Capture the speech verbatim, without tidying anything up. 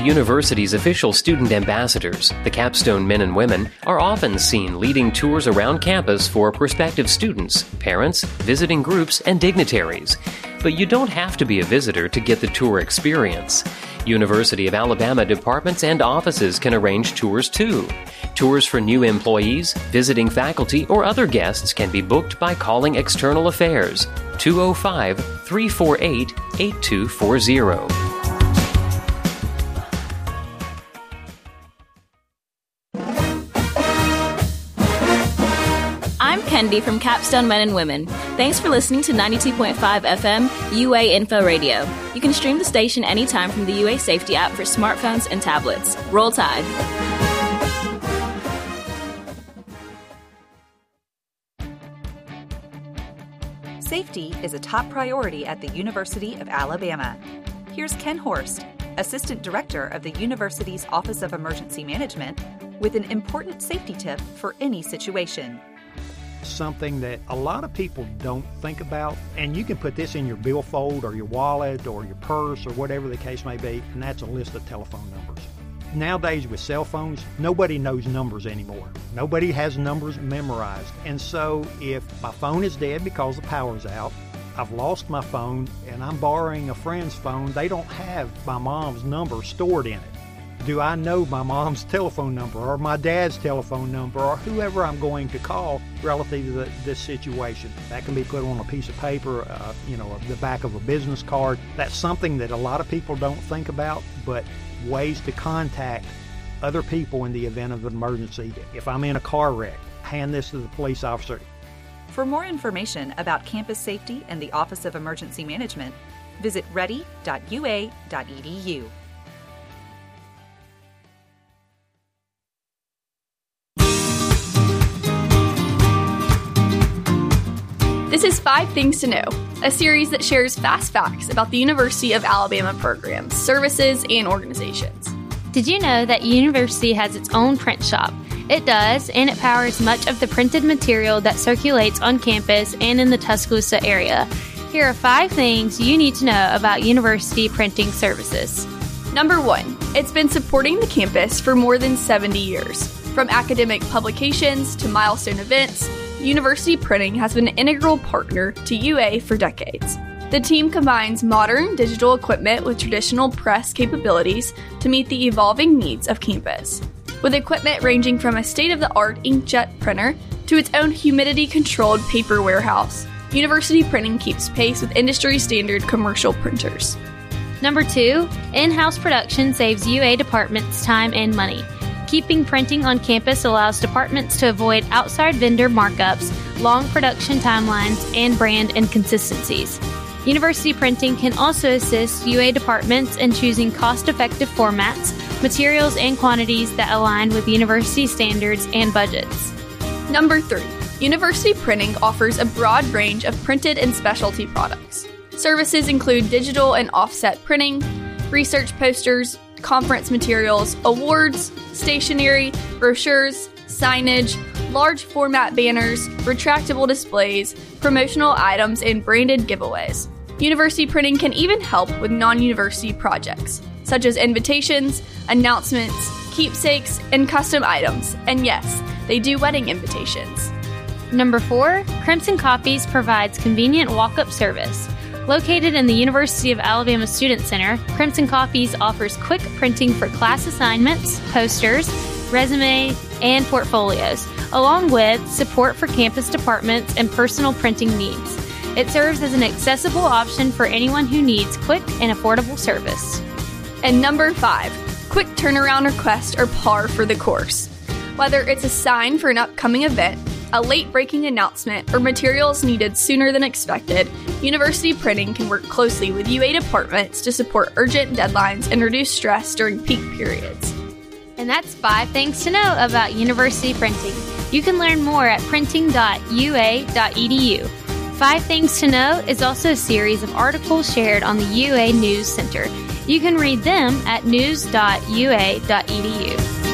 the university's official student ambassadors, the Capstone men and women are often seen leading tours around campus for prospective students, parents, visiting groups, and dignitaries. But you don't have to be a visitor to get the tour experience. University of Alabama departments and offices can arrange tours too. Tours for new employees, visiting faculty, or other guests can be booked by calling External Affairs two oh five, three four eight, eight two four zero. I'm Kendi from Capstone Men and Women. Thanks for listening to ninety-two point five F M U A Info Radio. You can stream the station anytime from the U A Safety app for smartphones and tablets. Roll Tide. Safety is a top priority at the University of Alabama. Here's Ken Horst, Assistant Director of the university's Office of Emergency Management, with an important safety tip for any situation. Something that a lot of people don't think about, and you can put this in your billfold or your wallet or your purse or whatever the case may be, and that's a list of telephone numbers. Nowadays with cell phones, nobody knows numbers anymore. Nobody has numbers memorized. And so if my phone is dead because the power's out, I've lost my phone and I'm borrowing a friend's phone, they don't have my mom's number stored in it. Do I know my mom's telephone number or my dad's telephone number or whoever I'm going to call relative to the, this situation? That can be put on a piece of paper, uh, you know, the back of a business card. That's something that a lot of people don't think about, but ways to contact other people in the event of an emergency. If I'm in a car wreck, hand this to the police officer. For more information about campus safety and the Office of Emergency Management, visit ready dot U A dot E D U. This is Five Things to Know, a series that shares fast facts about the University of Alabama programs, services, and organizations. Did you know that university has its own print shop? It does, and it powers much of the printed material that circulates on campus and in the Tuscaloosa area. Here are five things you need to know about university printing services. Number one, it's been supporting the campus for more than seventy years. From academic publications to milestone events, University Printing has been an integral partner to U A for decades. The team combines modern digital equipment with traditional press capabilities to meet the evolving needs of campus. With equipment ranging from a state-of-the-art inkjet printer to its own humidity-controlled paper warehouse, University Printing keeps pace with industry-standard commercial printers. Number two, in-house production saves U A departments time and money. Keeping printing on campus allows departments to avoid outside vendor markups, long production timelines, and brand inconsistencies. University Printing can also assist U A departments in choosing cost-effective formats, materials, and quantities that align with university standards and budgets. Number three, University Printing offers a broad range of printed and specialty products. Services include digital and offset printing, research posters, conference materials, awards, stationery, brochures, signage, large format banners, retractable displays, promotional items, and branded giveaways. University Printing can even help with non-university projects, such as invitations, announcements, keepsakes, and custom items. And yes, they do wedding invitations. Number four, Crimson Copies provides convenient walk-up service. Located in the University of Alabama Student Center, Crimson Copies offers quick printing for class assignments, posters, resumes, and portfolios, along with support for campus departments and personal printing needs. It serves as an accessible option for anyone who needs quick and affordable service. And number five, quick turnaround requests are par for the course. Whether it's a sign for an upcoming event, a late-breaking announcement, or materials needed sooner than expected, University Printing can work closely with U A departments to support urgent deadlines and reduce stress during peak periods. And that's five things to know about University Printing. You can learn more at printing dot U A dot E D U. Five Things to Know is also a series of articles shared on the U A News Center. You can read them at news dot U A dot E D U.